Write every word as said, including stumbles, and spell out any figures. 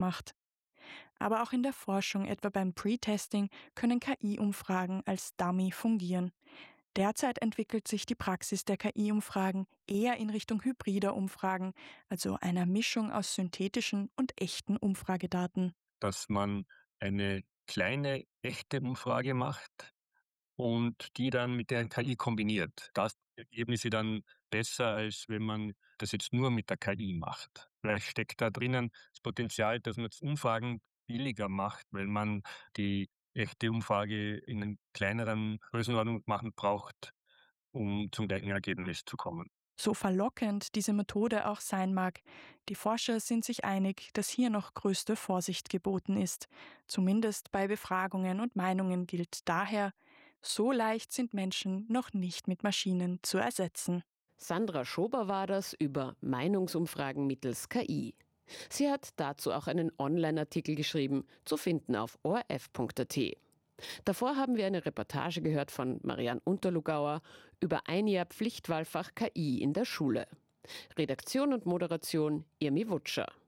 macht. Aber auch in der Forschung, etwa beim Pre-Testing, können K I-Umfragen als Dummy fungieren. Derzeit entwickelt sich die Praxis der K I-Umfragen eher in Richtung hybrider Umfragen, also einer Mischung aus synthetischen und echten Umfragedaten. Dass man eine kleine, echte Umfrage macht und die dann mit der K I kombiniert. Das ergeben sie dann besser, als wenn man das jetzt nur mit der K I macht. Vielleicht steckt da drinnen das Potenzial, dass man jetzt Umfragen billiger macht, weil man die echte Umfrage in einer kleineren Größenordnung machen braucht, um zum gleichen Ergebnis zu kommen. So verlockend diese Methode auch sein mag, die Forscher sind sich einig, dass hier noch größte Vorsicht geboten ist. Zumindest bei Befragungen und Meinungen gilt daher, so leicht sind Menschen noch nicht mit Maschinen zu ersetzen. Sandra Schober war das über Meinungsumfragen mittels K I. Sie hat dazu auch einen Online-Artikel geschrieben, zu finden auf o r f punkt a t. Davor haben wir eine Reportage gehört von Marianne Unterlugauer über ein Jahr Pflichtwahlfach K I in der Schule. Redaktion und Moderation Irmi Wutscher.